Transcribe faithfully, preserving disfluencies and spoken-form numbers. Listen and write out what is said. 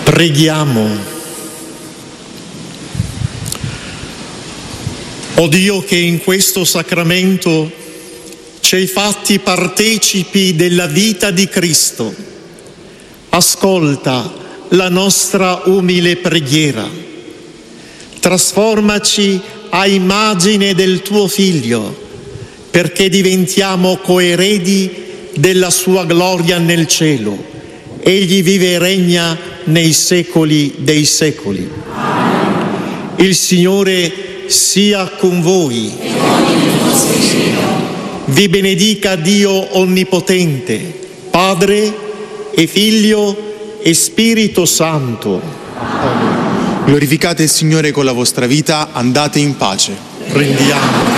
Preghiamo. O Dio, che in questo sacramento ci hai fatti partecipi della vita di Cristo, ascolta la nostra umile preghiera. Trasformaci a immagine del tuo Figlio, perché diventiamo coeredi della sua gloria nel cielo. Egli vive e regna nei secoli dei secoli. Il Signore sia con voi. Vi benedica Dio Onnipotente, Padre e Figlio e Spirito Santo. Glorificate il Signore con la vostra vita, andate in pace. Prendiamo.